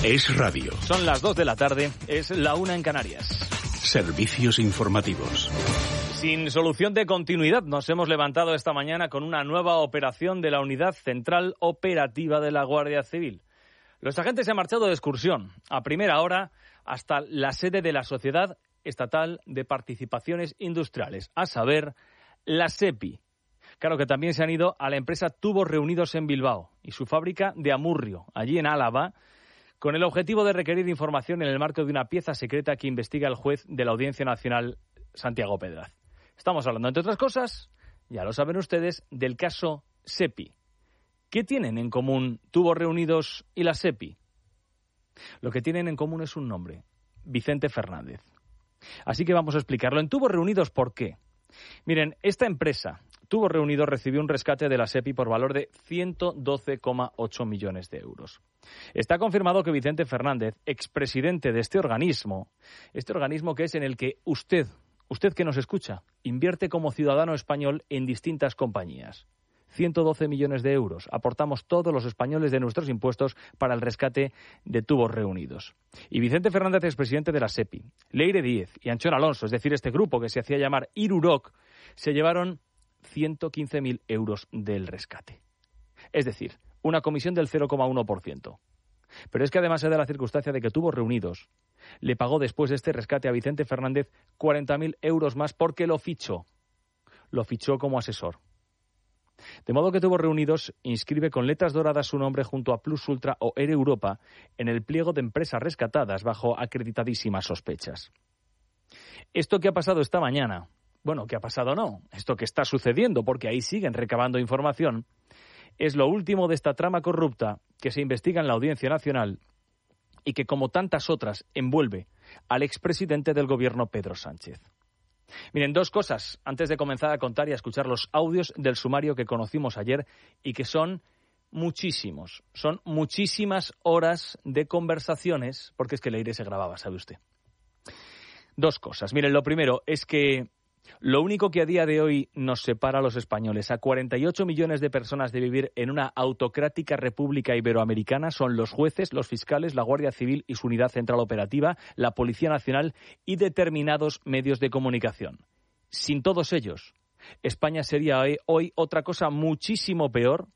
Es radio. Son las 2 de la tarde, es la 1 en Canarias. Servicios informativos. Sin solución de continuidad, nos hemos levantado esta mañana con una nueva operación de la Unidad Central Operativa de la Guardia Civil. Los agentes se han marchado de excursión a primera hora hasta la sede de la Sociedad Estatal de Participaciones Industriales, a saber, la SEPI. Claro que también se han ido a la empresa Tubos Reunidos en Bilbao y su fábrica de Amurrio, allí en Álava, con el objetivo de requerir información en el marco de una pieza secreta que investiga el juez de la Audiencia Nacional, Santiago Pedraz. Estamos hablando, entre otras cosas, ya lo saben ustedes, del caso SEPI. ¿Qué tienen en común Tubos Reunidos y la SEPI? Lo que tienen en común es un nombre, Vicente Fernández. Así que vamos a explicarlo. En Tubos Reunidos, ¿por qué? Miren, esta empresa, Tubos Reunidos, recibió un rescate de la SEPI por valor de 112,8 millones de euros. Está confirmado que Vicente Fernández, expresidente de este organismo que es en el que usted que nos escucha, invierte como ciudadano español en distintas compañías. 112 millones de euros aportamos todos los españoles de nuestros impuestos para el rescate de Tubos Reunidos. Y Vicente Fernández es presidente de la SEPI. Leire Díez y Anchón Alonso, es decir, este grupo que se hacía llamar Irurok, se llevaron 115.000 euros del rescate. Es decir, una comisión del 0,1%. Pero es que además se da la circunstancia de que Tubos Reunidos le pagó después de este rescate a Vicente Fernández 40.000 euros más porque lo fichó como asesor. De modo que Tubos Reunidos inscribe con letras doradas su nombre junto a Plus Ultra o Air Europa en el pliego de empresas rescatadas bajo acreditadísimas sospechas. Esto que ha pasado esta mañana, bueno, que ha pasado no, esto que está sucediendo, porque ahí siguen recabando información, es lo último de esta trama corrupta que se investiga en la Audiencia Nacional y que, como tantas otras, envuelve al expresidente del Gobierno, Pedro Sánchez. Miren, dos cosas antes de comenzar a contar y a escuchar los audios del sumario que conocimos ayer y que son muchísimos. Son muchísimas horas de conversaciones, porque es que Leire se grababa, ¿sabe usted? Dos cosas. Miren, lo primero es que lo único que a día de hoy nos separa a los españoles, a 48 millones de personas, de vivir en una autocrática república iberoamericana son los jueces, los fiscales, la Guardia Civil y su Unidad Central Operativa, la Policía Nacional y determinados medios de comunicación. Sin todos ellos, España sería hoy otra cosa muchísimo peor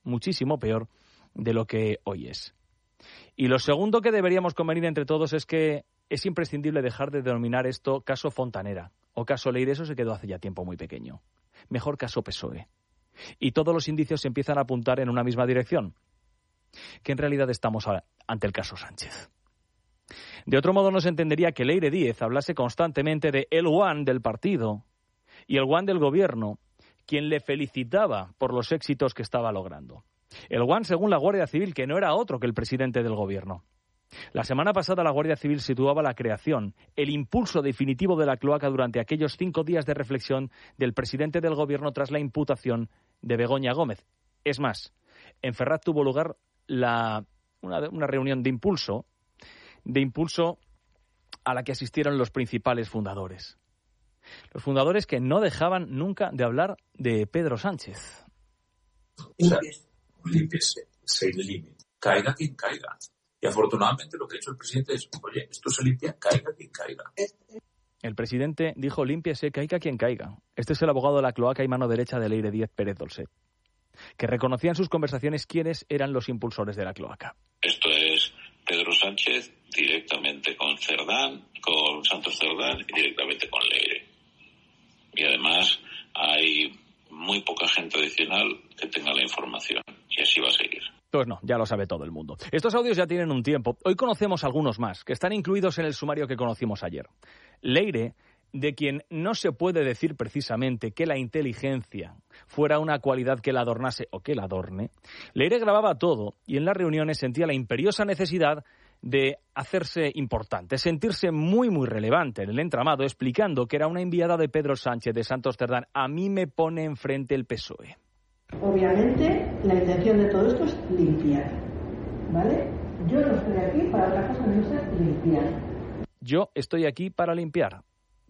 de lo que hoy es. Y lo segundo que deberíamos convenir entre todos es que es imprescindible dejar de denominar esto caso Fontanera o caso Leire. Eso se quedó hace ya tiempo muy pequeño. Mejor caso PSOE. Y todos los indicios se empiezan a apuntar en una misma dirección, que en realidad estamos ante el caso Sánchez. De otro modo no se entendería que Leire Díez hablase constantemente de el One del partido y el One del gobierno, quien le felicitaba por los éxitos que estaba logrando. El One, según la Guardia Civil, que no era otro que el presidente del gobierno. La semana pasada la Guardia Civil situaba la creación, el impulso definitivo de la cloaca durante aquellos 5 días de reflexión del presidente del gobierno tras la imputación de Begoña Gómez. Es más, en Ferraz tuvo lugar una reunión de impulso a la que asistieron los principales fundadores. Los fundadores que no dejaban nunca de hablar de Pedro Sánchez. Límpiese, se limite. Caiga quien caiga. Y afortunadamente lo que ha hecho el presidente es, oye, esto se limpia, caiga quien caiga. El presidente dijo, límpiese, caiga quien caiga. Este es el abogado de la cloaca y mano derecha de Leire Díez Pérez Dolcet, que reconocía en sus conversaciones quiénes eran los impulsores de la cloaca. Esto es Pedro Sánchez directamente con Cerdán, con Santos Cerdán y directamente con Leire. Y además hay muy poca gente adicional que tenga la información. Y así va a seguir. Pues no, ya lo sabe todo el mundo. Estos audios ya tienen un tiempo. Hoy conocemos algunos más, que están incluidos en el sumario que conocimos ayer. Leire, de quien no se puede decir precisamente que la inteligencia fuera una cualidad que la adornase o que la adorne, Leire grababa todo y en las reuniones sentía la imperiosa necesidad de hacerse importante, sentirse muy, muy relevante en el entramado, explicando que era una enviada de Pedro Sánchez de Santos Cerdán. A mí me pone enfrente el PSOE. Obviamente, la intención de todo esto es limpiar, ¿vale? Yo no estoy aquí para otra cosa, no es limpiar. Yo estoy aquí para limpiar.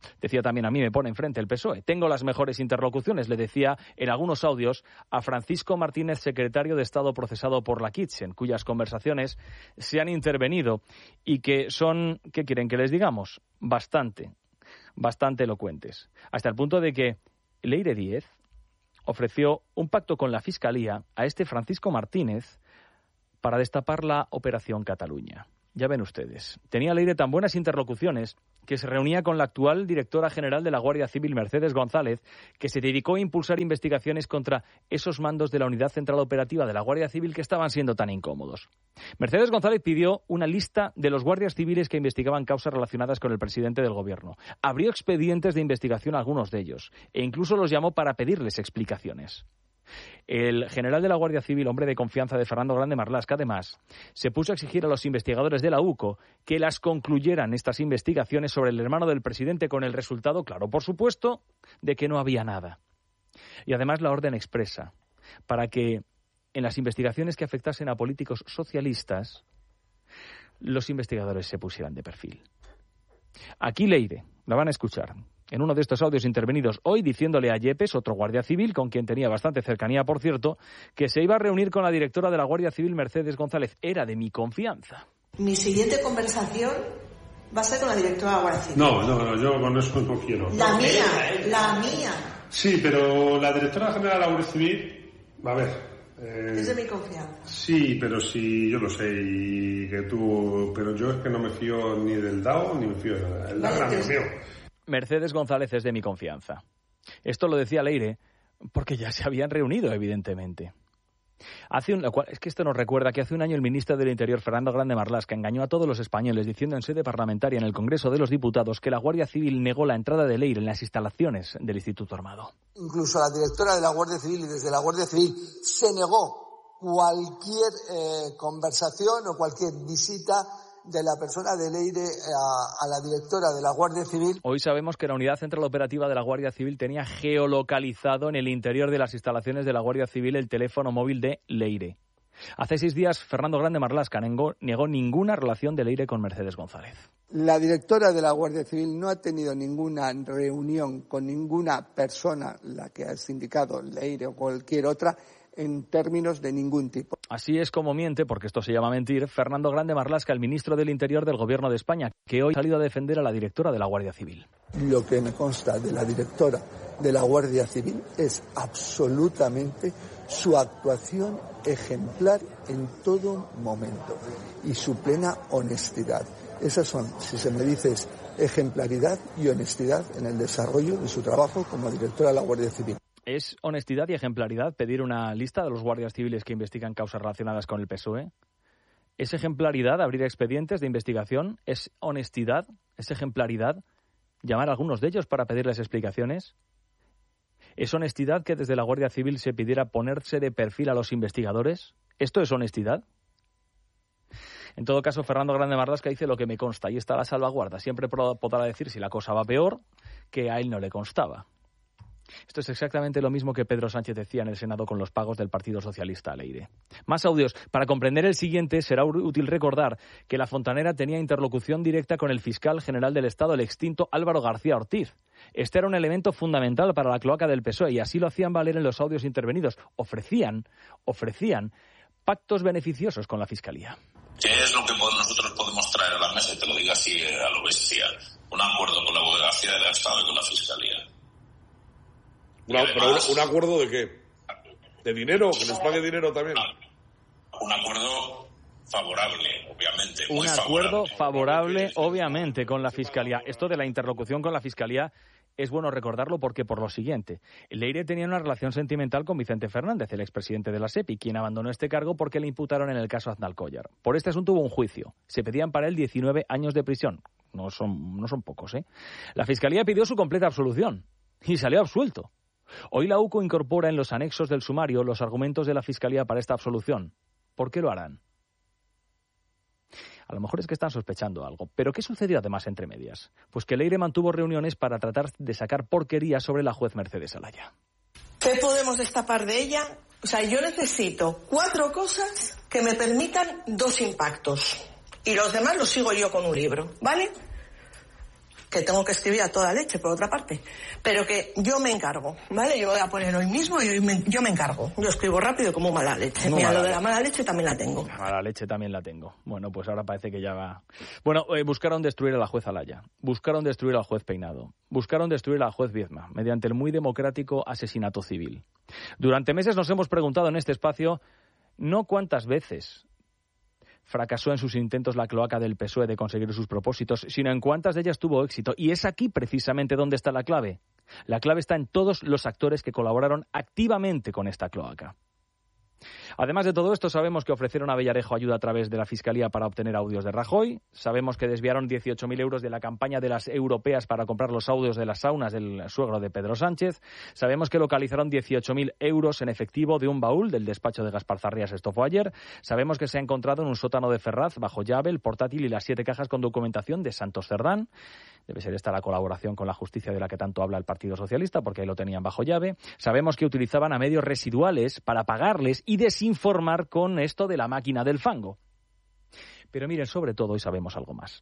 Decía también: a mí me pone enfrente el PSOE. Tengo las mejores interlocuciones, le decía en algunos audios a Francisco Martínez, secretario de Estado procesado por la Kitchen, cuyas conversaciones se han intervenido y que son, ¿qué quieren que les digamos? Bastante elocuentes. Hasta el punto de que Leire Díez ofreció un pacto con la Fiscalía a este Francisco Martínez para destapar la Operación Cataluña. Ya ven ustedes, tenía Leire tan buenas interlocuciones que se reunía con la actual directora general de la Guardia Civil, Mercedes González, que se dedicó a impulsar investigaciones contra esos mandos de la Unidad Central Operativa de la Guardia Civil que estaban siendo tan incómodos. Mercedes González pidió una lista de los guardias civiles que investigaban causas relacionadas con el presidente del Gobierno. Abrió expedientes de investigación a algunos de ellos e incluso los llamó para pedirles explicaciones. El general de la Guardia Civil, hombre de confianza de Fernando Grande Marlaska, además, se puso a exigir a los investigadores de la UCO que las concluyeran estas investigaciones sobre el hermano del presidente, con el resultado, claro, por supuesto, de que no había nada. Y además la orden expresa para que en las investigaciones que afectasen a políticos socialistas, los investigadores se pusieran de perfil. Aquí Leire, la van a escuchar en uno de estos audios intervenidos hoy, diciéndole a Yepes, otro guardia civil, con quien tenía bastante cercanía, por cierto, que se iba a reunir con la directora de la Guardia Civil, Mercedes González. Era de mi confianza. Mi siguiente conversación va a ser con la directora de la Guardia Civil. No, yo con eso no quiero. La mía. Sí, pero la directora general de la Guardia Civil, a ver... es de mi confianza. Sí, pero sí, yo lo sé, y que tú... Pero yo es que no me fío ni del DAO, ni me fío de nada. El DAO es mío. Mercedes González es de mi confianza. Esto lo decía Leire porque ya se habían reunido, evidentemente. Es que esto nos recuerda que hace un año el ministro del Interior, Fernando Grande Marlaska, engañó a todos los españoles diciendo en sede parlamentaria en el Congreso de los Diputados que la Guardia Civil negó la entrada de Leire en las instalaciones del Instituto Armado. Incluso la directora de la Guardia Civil y desde la Guardia Civil se negó cualquier conversación o cualquier visita de la persona de Leire a la directora de la Guardia Civil. Hoy sabemos que la Unidad Central Operativa de la Guardia Civil tenía geolocalizado en el interior de las instalaciones de la Guardia Civil el teléfono móvil de Leire. Hace 6 días, Fernando Grande Marlaska negó ninguna relación de Leire con Mercedes González. La directora de la Guardia Civil no ha tenido ninguna reunión con ninguna persona, la que has indicado, Leire o cualquier otra, en términos de ningún tipo. Así es como miente, porque esto se llama mentir, Fernando Grande Marlaska, el ministro del Interior del Gobierno de España, que hoy ha salido a defender a la directora de la Guardia Civil. Lo que me consta de la directora de la Guardia Civil es absolutamente su actuación ejemplar en todo momento y su plena honestidad. Esas son, si se me dice, ejemplaridad y honestidad en el desarrollo de su trabajo como directora de la Guardia Civil. ¿Es honestidad y ejemplaridad pedir una lista de los guardias civiles que investigan causas relacionadas con el PSOE? ¿Es ejemplaridad abrir expedientes de investigación? ¿Es honestidad? ¿Es ejemplaridad llamar a algunos de ellos para pedirles explicaciones? ¿Es honestidad que desde la Guardia Civil se pidiera ponerse de perfil a los investigadores? ¿Esto es honestidad? En todo caso, Fernando Grande Marlaska dice lo que me consta. Ahí está la salvaguarda. Siempre podrá decir si la cosa va peor, que a él no le constaba. Esto es exactamente lo mismo que Pedro Sánchez decía en el Senado con los pagos del Partido Socialista a Leire. Más audios. Para comprender el siguiente, será útil recordar que la Fontanera tenía interlocución directa con el fiscal general del Estado, el extinto Álvaro García Ortiz. Este era un elemento fundamental para la cloaca del PSOE y así lo hacían valer en los audios intervenidos. Ofrecían pactos beneficiosos con la Fiscalía. ¿Qué es lo que nosotros podemos traer a la mesa? Y te lo digo así a lo bestia. Un acuerdo con la Abogacía del Estado y con la Fiscalía. ¿Un acuerdo de qué? ¿De dinero? ¿Que nos pague dinero también? Un acuerdo favorable, obviamente. Un acuerdo favorable, obviamente, con la Fiscalía. Esto de la interlocución con la Fiscalía es bueno recordarlo porque por lo siguiente. Leire tenía una relación sentimental con Vicente Fernández, el expresidente de la SEPI, quien abandonó este cargo porque le imputaron en el caso Aznalcóllar. Por este asunto hubo un juicio. Se pedían para él 19 años de prisión. No son pocos, ¿eh? La Fiscalía pidió su completa absolución y salió absuelto. Hoy la UCO incorpora en los anexos del sumario los argumentos de la Fiscalía para esta absolución. ¿Por qué lo harán? A lo mejor es que están sospechando algo. ¿Pero qué sucedió además entre medias? Pues que Leire mantuvo reuniones para tratar de sacar porquerías sobre la juez Mercedes Alaya. ¿Qué podemos destapar de ella? O sea, yo necesito 4 cosas que me permitan 2 impactos. Y los demás los sigo yo con un libro, ¿vale? que tengo que escribir a toda leche, por otra parte, pero que yo me encargo, ¿vale? Yo voy a poner hoy mismo y yo me encargo. Yo escribo rápido como mala leche. Mira, lo de la mala leche también la tengo. La mala leche también la tengo. Bueno, pues ahora parece que ya va... Bueno, buscaron destruir a la juez Alaya, buscaron destruir al juez Peinado, buscaron destruir al juez Viedma, mediante el muy democrático asesinato civil. Durante meses nos hemos preguntado en este espacio no cuántas veces fracasó en sus intentos la cloaca del PSOE de conseguir sus propósitos, sino en cuántas de ellas tuvo éxito. Y es aquí precisamente donde está la clave. La clave está en todos los actores que colaboraron activamente con esta cloaca. Además de todo esto, sabemos que ofrecieron a Villarejo ayuda a través de la Fiscalía para obtener audios de Rajoy. Sabemos que desviaron 18.000 euros de la campaña de las europeas para comprar los audios de las saunas del suegro de Pedro Sánchez. Sabemos que localizaron 18.000 euros en efectivo de un baúl del despacho de Gaspar Zarrías. Esto fue ayer. Sabemos que se ha encontrado en un sótano de Ferraz, bajo llave, el portátil y las 7 cajas con documentación de Santos Cerdán. Debe ser esta la colaboración con la justicia de la que tanto habla el Partido Socialista, porque ahí lo tenían bajo llave. Sabemos que utilizaban a medios residuales para pagarles y desinformar con esto de la máquina del fango. Pero miren, sobre todo hoy sabemos algo más.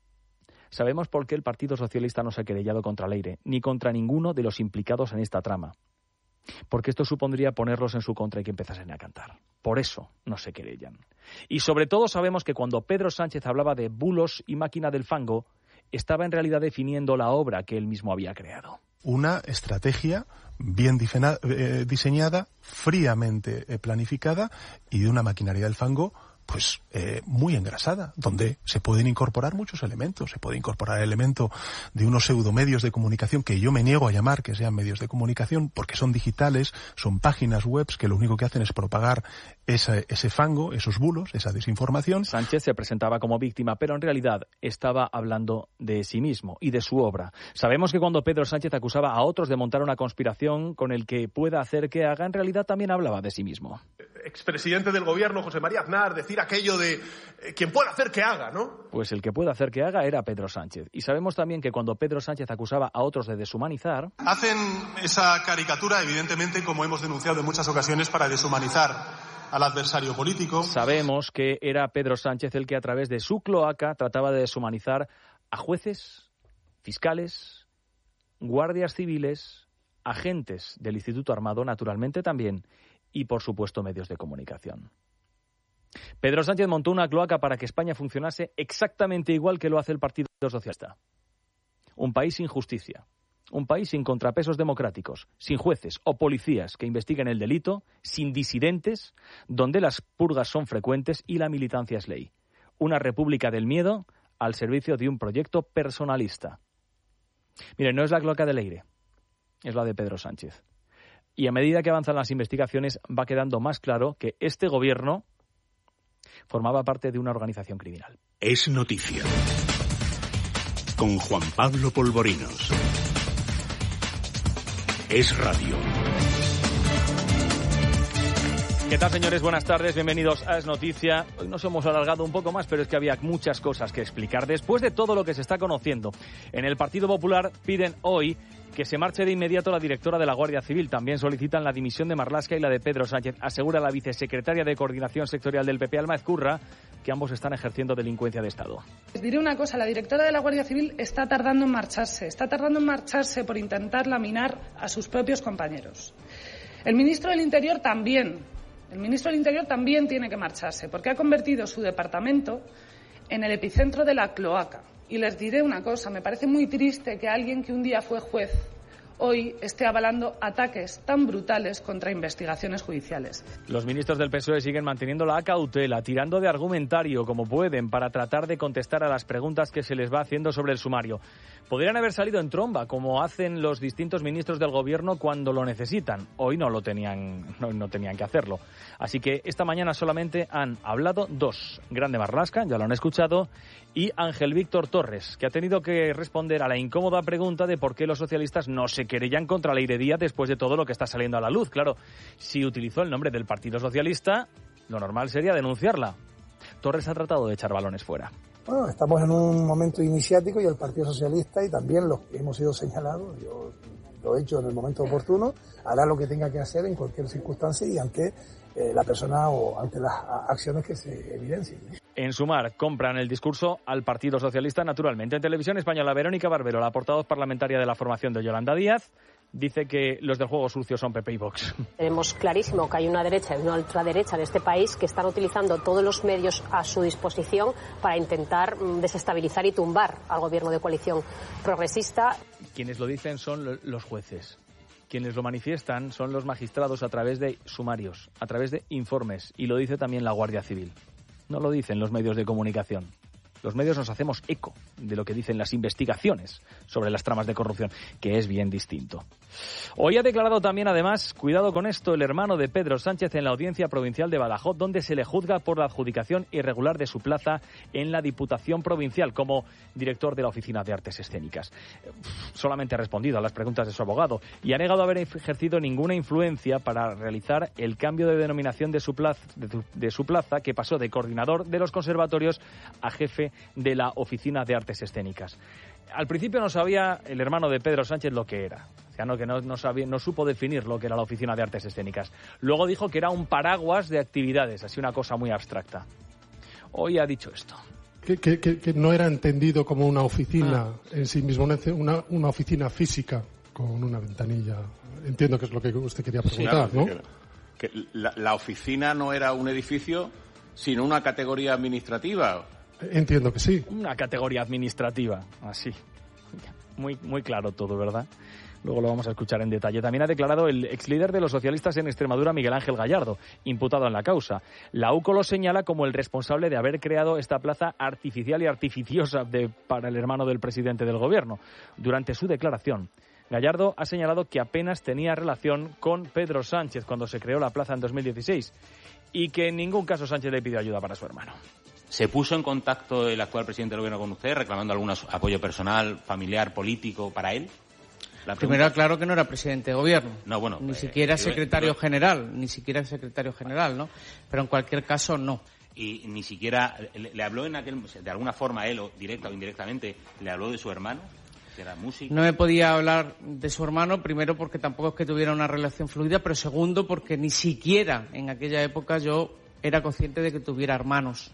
Sabemos por qué el Partido Socialista no se ha querellado contra Leire, ni contra ninguno de los implicados en esta trama. Porque esto supondría ponerlos en su contra y que empezasen a cantar. Por eso no se querellan. Y sobre todo sabemos que cuando Pedro Sánchez hablaba de bulos y máquina del fango, estaba en realidad definiendo la obra que él mismo había creado. Una estrategia bien diseñada, fríamente planificada y de una maquinaria del fango pues muy engrasada, donde se pueden incorporar muchos elementos. Se puede incorporar el elemento de unos pseudomedios de comunicación que yo me niego a llamar que sean medios de comunicación porque son digitales, son páginas web que lo único que hacen es propagar ese fango, esos bulos, esa desinformación. Sánchez se presentaba como víctima, pero en realidad estaba hablando de sí mismo y de su obra. Sabemos que cuando Pedro Sánchez acusaba a otros de montar una conspiración con el que pueda hacer que haga, en realidad también hablaba de sí mismo. Expresidente del gobierno, José María Aznar, decir aquello de quien pueda hacer que haga, ¿no? Pues el que pueda hacer que haga era Pedro Sánchez. Y sabemos también que cuando Pedro Sánchez acusaba a otros de deshumanizar... Hacen esa caricatura, evidentemente, como hemos denunciado en muchas ocasiones, para deshumanizar al adversario político. Sabemos que era Pedro Sánchez el que a través de su cloaca trataba de deshumanizar a jueces, fiscales, guardias civiles, agentes del Instituto Armado, naturalmente también, y por supuesto medios de comunicación. Pedro Sánchez montó una cloaca para que España funcionase exactamente igual que lo hace el Partido Socialista. Un país sin justicia, un país sin contrapesos democráticos, sin jueces o policías que investiguen el delito, sin disidentes, donde las purgas son frecuentes y la militancia es ley. Una república del miedo al servicio de un proyecto personalista. Miren, no es la cloaca de Leire, es la de Pedro Sánchez. Y a medida que avanzan las investigaciones va quedando más claro que este gobierno formaba parte de una organización criminal. Es noticia. Con Juan Pablo Polvorinos. Es radio. ¿Qué tal, señores? Buenas tardes, bienvenidos a Es Noticia. Hoy nos hemos alargado un poco más, pero es que había muchas cosas que explicar. Después de todo lo que se está conociendo, en el Partido Popular piden hoy que se marche de inmediato la directora de la Guardia Civil. También solicitan la dimisión de Marlaska y la de Pedro Sánchez. Asegura la vicesecretaria de Coordinación Sectorial del PP, Alma Ezcurra, que ambos están ejerciendo delincuencia de Estado. Les diré una cosa, la directora de la Guardia Civil está tardando en marcharse por intentar laminar a sus propios compañeros. El ministro del Interior también tiene que marcharse, porque ha convertido su departamento en el epicentro de la cloaca. Y les diré una cosa, me parece muy triste que alguien que un día fue juez hoy esté avalando ataques tan brutales contra investigaciones judiciales. Los ministros del PSOE siguen manteniendo la cautela, tirando de argumentario como pueden para tratar de contestar a las preguntas que se les va haciendo sobre el sumario. Podrían haber salido en tromba, como hacen los distintos ministros del gobierno cuando lo necesitan. Hoy no tenían que hacerlo. Así que esta mañana solamente han hablado dos. Grande Marlaska, ya lo han escuchado, y Ángel Víctor Torres, que ha tenido que responder a la incómoda pregunta de por qué los socialistas no se querellan contra Leire Díaz después de todo lo que está saliendo a la luz. Claro, si utilizó el nombre del Partido Socialista, lo normal sería denunciarla. Torres ha tratado de echar balones fuera. Bueno, estamos en un momento iniciático y el Partido Socialista y también los que hemos sido señalados, yo lo he hecho en el momento oportuno, hará lo que tenga que hacer en cualquier circunstancia y ante la persona o ante las acciones que se evidencien. En Sumar compran el discurso al Partido Socialista, naturalmente. En Televisión Española, Verónica Barbero, la portavoz parlamentaria de la formación de Yolanda Díaz, dice que los del juego sucio son PP y Vox. Tenemos clarísimo que hay una derecha y una ultraderecha en este país que están utilizando todos los medios a su disposición para intentar desestabilizar y tumbar al gobierno de coalición progresista. Quienes lo dicen son los jueces. Quienes lo manifiestan son los magistrados a través de sumarios, a través de informes, y lo dice también la Guardia Civil. No lo dicen los medios de comunicación. Los medios nos hacemos eco de lo que dicen las investigaciones sobre las tramas de corrupción, que es bien distinto. Hoy ha declarado también, además, cuidado con esto, el hermano de Pedro Sánchez en la Audiencia Provincial de Badajoz, donde se le juzga por la adjudicación irregular de su plaza en la Diputación Provincial como director de la Oficina de Artes Escénicas. Solamente ha respondido a las preguntas de su abogado y ha negado haber ejercido ninguna influencia para realizar el cambio de denominación de su plaza, que pasó de coordinador de los conservatorios a jefe de la Oficina de Artes Escénicas. Al principio no sabía el hermano de Pedro Sánchez lo que era. O sea, no supo definir lo que era la Oficina de Artes Escénicas. Luego dijo que era un paraguas de actividades, así una cosa muy abstracta. Hoy ha dicho esto. Que no era entendido como una oficina en sí mismo, una oficina física con una ventanilla. Entiendo que es lo que usted quería preguntar, sí, claro, ¿no? Que la oficina no era un edificio, sino una categoría administrativa. Entiendo que sí. Una categoría administrativa, así. Muy, muy claro todo, ¿verdad? Luego lo vamos a escuchar en detalle. También ha declarado el exlíder de los socialistas en Extremadura, Miguel Ángel Gallardo, imputado en la causa. La UCO lo señala como el responsable de haber creado esta plaza artificial y artificiosa para el hermano del presidente del gobierno. Durante su declaración, Gallardo ha señalado que apenas tenía relación con Pedro Sánchez cuando se creó la plaza en 2016 y que en ningún caso Sánchez le pidió ayuda para su hermano. ¿Se puso en contacto el actual presidente del gobierno con usted reclamando algún apoyo personal, familiar, político para él? Primero, claro que no era presidente de gobierno. No, bueno, ni siquiera secretario general, ¿no? Pero en cualquier caso, no. Y ni siquiera le habló de alguna forma él, o directa o indirectamente, le habló de su hermano, que era músico. No me podía hablar de su hermano, primero porque tampoco es que tuviera una relación fluida, pero segundo porque ni siquiera en aquella época yo era consciente de que tuviera hermanos.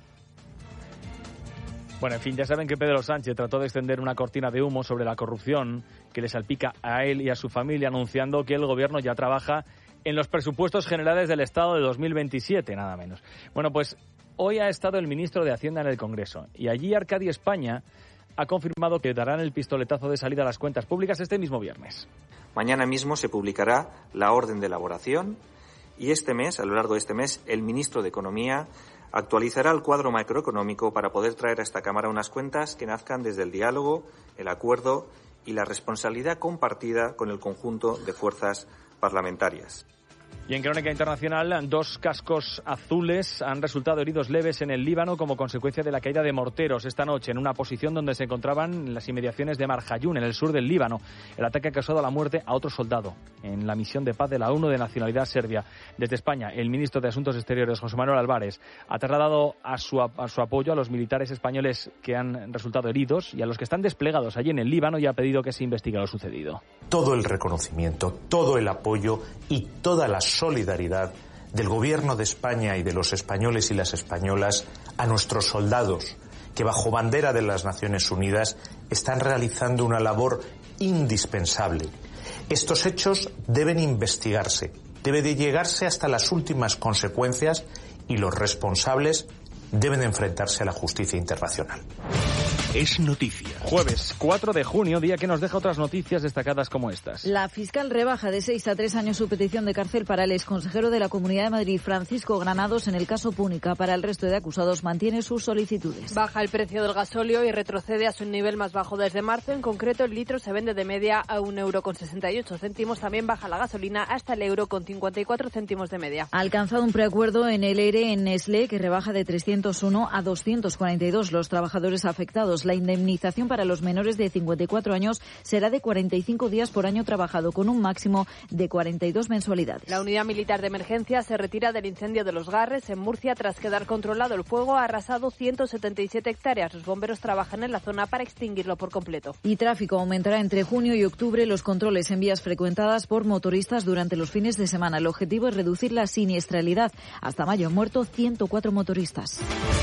Bueno, en fin, ya saben que Pedro Sánchez trató de extender una cortina de humo sobre la corrupción que le salpica a él y a su familia, anunciando que el gobierno ya trabaja en los presupuestos generales del Estado de 2027, nada menos. Bueno, pues hoy ha estado el ministro de Hacienda en el Congreso y allí Arcadi España ha confirmado que darán el pistoletazo de salida a las cuentas públicas este mismo viernes. Mañana mismo se publicará la orden de elaboración y a lo largo de este mes, el ministro de Economía actualizará el cuadro macroeconómico para poder traer a esta Cámara unas cuentas que nazcan desde el diálogo, el acuerdo y la responsabilidad compartida con el conjunto de fuerzas parlamentarias. Y en crónica internacional, 2 cascos azules han resultado heridos leves en el Líbano como consecuencia de la caída de morteros esta noche en una posición donde se encontraban en las inmediaciones de Marjayún, en el sur del Líbano. El ataque ha causado la muerte a otro soldado en la misión de paz de la ONU de nacionalidad serbia. Desde España, el ministro de Asuntos Exteriores, José Manuel Álvarez, ha trasladado a su apoyo a los militares españoles que han resultado heridos y a los que están desplegados allí en el Líbano y ha pedido que se investigue lo sucedido. Todo el reconocimiento, todo el apoyo y toda la solidaridad del Gobierno de España y de los españoles y las españolas a nuestros soldados que bajo bandera de las Naciones Unidas están realizando una labor indispensable. Estos hechos deben investigarse, debe de llegarse hasta las últimas consecuencias y los responsables deben enfrentarse a la justicia internacional. Es noticia. Jueves 4 de junio, día que nos deja otras noticias destacadas como estas. La fiscal rebaja de 6 a 3 años su petición de cárcel para el exconsejero de la Comunidad de Madrid, Francisco Granados, en el caso Púnica. Para el resto de acusados mantiene sus solicitudes. Baja el precio del gasóleo y retrocede a su nivel más bajo desde marzo. En concreto, el litro se vende de media a 1,68 €. También baja la gasolina hasta el €1,54 de media. Ha alcanzado un preacuerdo en el ERE en Nestlé, que rebaja de 301 a 242 los trabajadores afectados. La indemnización para los menores de 54 años será de 45 días por año trabajado, con un máximo de 42 mensualidades. La unidad militar de emergencia se retira del incendio de Los Garres, en Murcia, tras quedar controlado. El fuego ha arrasado 177 hectáreas. Los bomberos trabajan en la zona para extinguirlo por completo. Y tráfico aumentará entre junio y octubre los controles en vías frecuentadas por motoristas durante los fines de semana. El objetivo es reducir la siniestralidad. Hasta mayo han muerto 104 motoristas.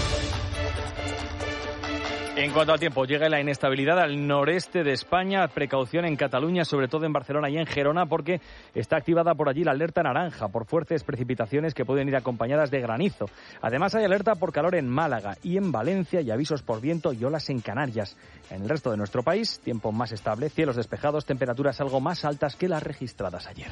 En cuanto al tiempo, llega la inestabilidad al noreste de España. Precaución en Cataluña, sobre todo en Barcelona y en Gerona, porque está activada por allí la alerta naranja por fuertes precipitaciones que pueden ir acompañadas de granizo. Además, hay alerta por calor en Málaga y en Valencia y avisos por viento y olas en Canarias. En el resto de nuestro país, tiempo más estable, cielos despejados, temperaturas algo más altas que las registradas ayer.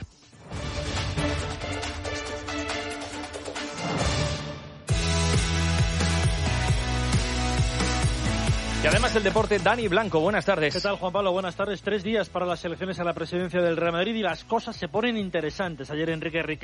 Y además el deporte, Dani Blanco, buenas tardes. ¿Qué tal, Juan Pablo? Buenas tardes. 3 días para las elecciones a la presidencia del Real Madrid y las cosas se ponen interesantes. Ayer Enrique